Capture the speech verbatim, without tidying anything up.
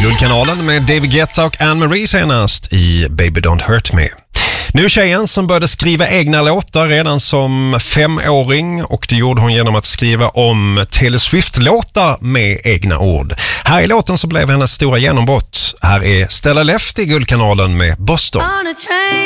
Guldkanalen med David Guetta och Anne-Marie senast i Baby Don't Hurt Me. Nu tjejen som började skriva egna låtar redan som femåring, och det gjorde hon genom att skriva om Taylor Swift-låtar med egna ord. Här i låten så blev hennes stora genombrott. Här är Stella Left i Guldkanalen med Boston.